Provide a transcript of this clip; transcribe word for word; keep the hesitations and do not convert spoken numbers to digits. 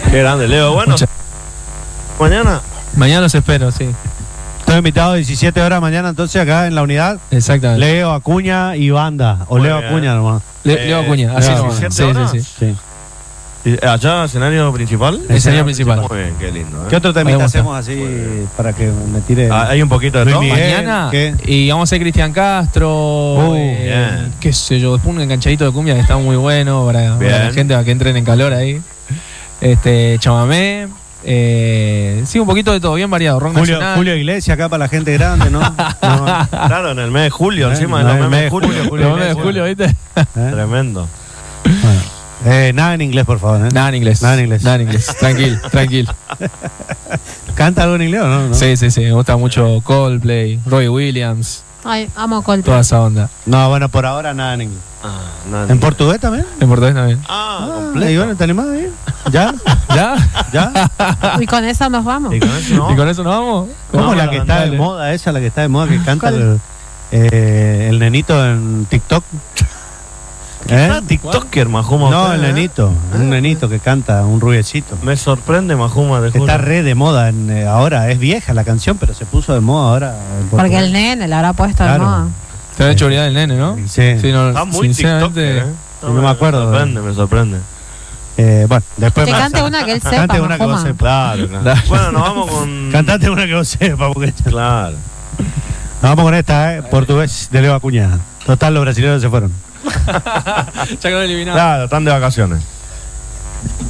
Qué grande, Leo. Bueno, Mucha... mañana. Mañana los espero, sí. Estoy invitado a diecisiete horas mañana, entonces acá en la unidad. Exactamente. Leo Acuña y banda. O Muy Leo bien. Acuña nomás. Le, Eh, Leo Acuña, así Leo nomás. diecisiete Sí, horas. sí, sí. Sí. Y allá, escenario principal. El escenario principal. Muy bien, qué lindo. ¿eh? ¿Qué otro temita Podemos hacemos así para que me tire? Ah, hay un poquito de Luis todo. Miguel. Mañana ¿qué? y vamos a hacer Cristian Castro, Uh, eh, bien. qué sé yo, después un enganchadito de cumbia que está muy bueno para, para la Bien. gente, para que entren en calor ahí. Este, chamamé, eh, sí, un poquito de todo, bien variado. Rock Julio, nacional. Julio Iglesias acá para la gente grande, ¿no? No, Claro, en el mes de julio, Eh, encima no, de en los el meses de mes de julio. julio, Los meses de julio, ¿viste? ¿eh? Tremendo. Bueno. Eh, nada en inglés, por favor. ¿eh? Nada en inglés. Nada en inglés. Nada en inglés. Tranquil, tranquil. ¿Canta algo en inglés o no? ¿No? Sí, sí, sí. Me gusta mucho Coldplay, Roy Williams, Ay, amo Coldplay. toda esa onda. No, bueno, por ahora nada en inglés. Ah, nada. ¿En portugués también? En portugués también. Ah, Ah, completo. y bueno, ¿te animás ahí? ¿Ya? ¿Ya? ¿Ya? Y con esa nos vamos. Y con eso no. ¿Y con eso nos vamos? ¿Cómo No, la no, que no, está dale. de moda esa, la que está de moda, que canta ¿Cuál? el, eh, el nenito en TikTok? ¿Eh? Ah, TikToker, Majuma. No, usted, el ¿eh? nenito, un nenito que canta, un rubiecito. Me sorprende, Majuma, de Está re de moda en, eh, ahora, es vieja la canción, pero se puso de moda ahora. en Porque Portugal. el nene le habrá puesto de Claro. moda. Te ha hecho olvidar el nene, ¿no? Sí. Sí, no, Está muy sinceramente. TikToker, ¿eh? No me acuerdo. Me sorprende, me sorprende. Eh, bueno, después Que más. cante una que él sepa, Cante una que vos Majoma. sepas. Claro, claro. Dale. Bueno, nos vamos con. Cantate una que vos sepas, porque Claro. nos vamos con esta, ¿eh? Portugués de Leo Acuña. Total, los brasileños se fueron. Ya quedó eliminado. Claro, están de vacaciones.